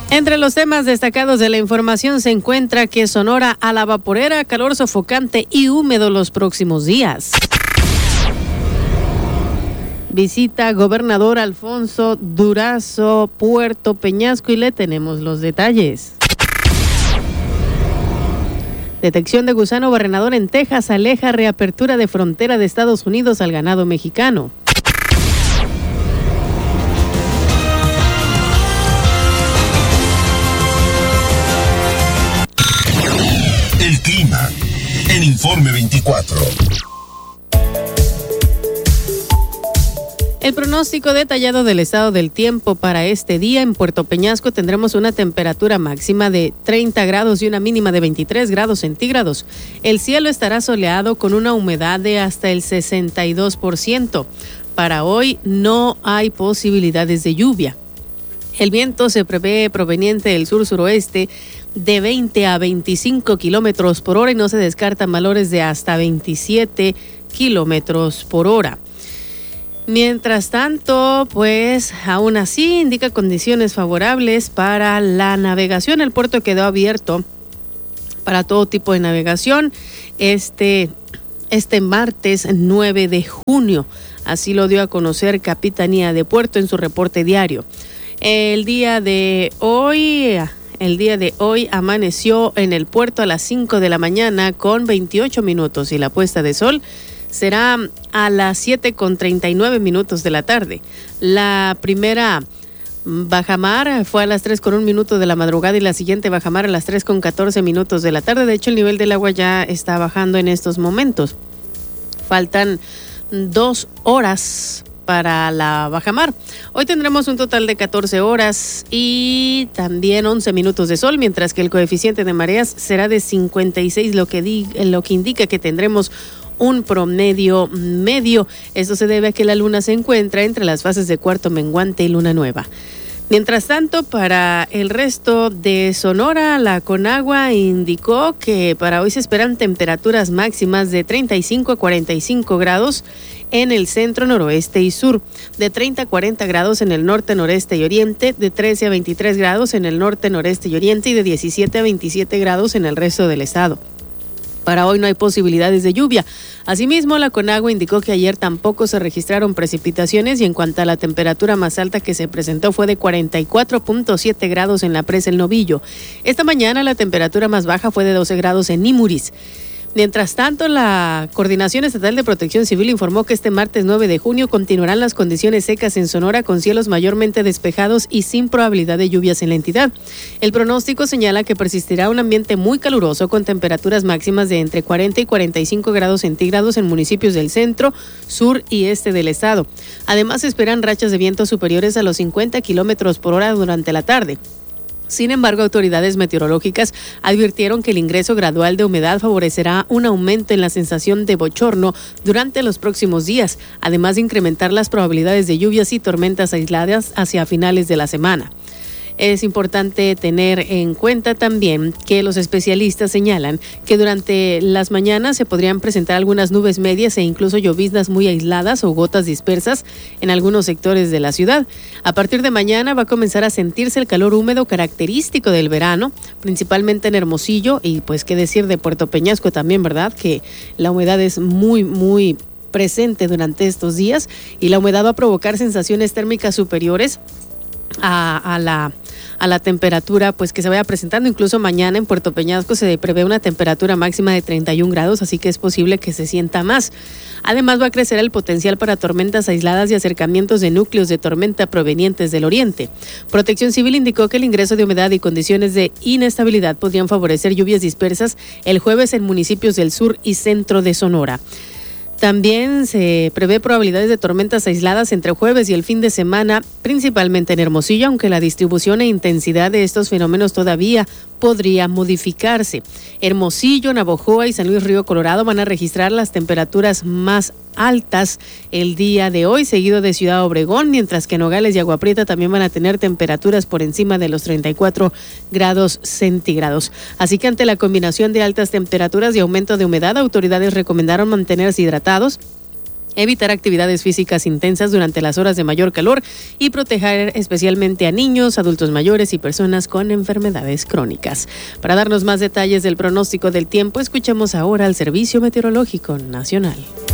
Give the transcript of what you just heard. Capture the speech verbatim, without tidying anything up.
Entre los temas destacados de la información se encuentra que Sonora a la vaporera, calor sofocante y húmedo los próximos días. Visita gobernador Alfonso Durazo, Puerto Peñasco y le tenemos los detalles. Detección de gusano barrenador en Texas aleja reapertura de frontera de Estados Unidos al ganado mexicano. El clima en Informe veinticuatro. El pronóstico detallado del estado del tiempo para este día: en Puerto Peñasco tendremos una temperatura máxima de treinta grados y una mínima de veintitrés grados centígrados. El cielo estará soleado con una humedad de hasta el sesenta y dos por ciento. Para hoy no hay posibilidades de lluvia. El viento se prevé proveniente del sur-suroeste de veinte a veinticinco kilómetros por hora y no se descartan valores de hasta veintisiete kilómetros por hora. Mientras tanto, pues aún así indica condiciones favorables para la navegación. El puerto quedó abierto para todo tipo de navegación este, este martes nueve de junio. Así lo dio a conocer Capitanía de Puerto en su reporte diario. El día de hoy, el día de hoy amaneció en el puerto a las cinco de la mañana con veintiocho minutos y la puesta de sol será a las siete con treinta y nueve minutos de la tarde. La primera bajamar fue a las tres con un minuto de la madrugada y la siguiente bajamar a las tres con catorce minutos de la tarde. De hecho, el nivel del agua ya está bajando en estos momentos. Faltan dos horas para la bajamar. Hoy tendremos un total de catorce horas y también once minutos de sol, mientras que el coeficiente de mareas será de cincuenta y seis, lo que, di, lo que indica que tendremos un promedio medio. Esto se debe a que la luna se encuentra entre las fases de cuarto menguante y luna nueva. Mientras tanto, para el resto de Sonora, la Conagua indicó que para hoy se esperan temperaturas máximas de treinta y cinco a cuarenta y cinco grados en el centro, noroeste y sur, de treinta a cuarenta grados en el norte, noreste y oriente, de trece a veintitrés grados en el norte, noreste y oriente y de diecisiete a veintisiete grados en el resto del estado. Para hoy no hay posibilidades de lluvia. Asimismo, la Conagua indicó que ayer tampoco se registraron precipitaciones y en cuanto a la temperatura más alta que se presentó fue de cuarenta y cuatro punto siete grados en la presa El Novillo. Esta mañana la temperatura más baja fue de doce grados en Nimuris. Mientras tanto, la Coordinación Estatal de Protección Civil informó que este martes nueve de junio continuarán las condiciones secas en Sonora con cielos mayormente despejados y sin probabilidad de lluvias en la entidad. El pronóstico señala que persistirá un ambiente muy caluroso con temperaturas máximas de entre cuarenta y cuarenta y cinco grados centígrados en municipios del centro, sur y este del estado. Además, se esperan rachas de viento superiores a los cincuenta kilómetros por hora durante la tarde. Sin embargo, autoridades meteorológicas advirtieron que el ingreso gradual de humedad favorecerá un aumento en la sensación de bochorno durante los próximos días, además de incrementar las probabilidades de lluvias y tormentas aisladas hacia finales de la semana. Es importante tener en cuenta también que los especialistas señalan que durante las mañanas se podrían presentar algunas nubes medias e incluso lloviznas muy aisladas o gotas dispersas en algunos sectores de la ciudad. A partir de mañana va a comenzar a sentirse el calor húmedo característico del verano, principalmente en Hermosillo y pues qué decir de Puerto Peñasco también, ¿verdad? Que la humedad es muy, muy presente durante estos días y la humedad va a provocar sensaciones térmicas superiores a, a la a la temperatura pues que se vaya presentando. Incluso mañana en Puerto Peñasco se prevé una temperatura máxima de treinta y un grados, así que es posible que se sienta más. Además va a crecer el potencial para tormentas aisladas y acercamientos de núcleos de tormenta provenientes del oriente. Protección Civil indicó que el ingreso de humedad y condiciones de inestabilidad podrían favorecer lluvias dispersas el jueves en municipios del sur y centro de Sonora. También se prevé probabilidades de tormentas aisladas entre jueves y el fin de semana, principalmente en Hermosillo, aunque la distribución e intensidad de estos fenómenos todavía podría modificarse. Hermosillo, Navojoa y San Luis Río Colorado van a registrar las temperaturas más altas el día de hoy, seguido de Ciudad Obregón, mientras que Nogales y Agua Prieta también van a tener temperaturas por encima de los treinta y cuatro grados centígrados. Así que ante la combinación de altas temperaturas y aumento de humedad, autoridades recomendaron mantenerse hidratados evitar actividades físicas intensas durante las horas de mayor calor y proteger especialmente a niños, adultos mayores y personas con enfermedades crónicas. Para darnos más detalles del pronóstico del tiempo, escuchemos ahora al Servicio Meteorológico Nacional.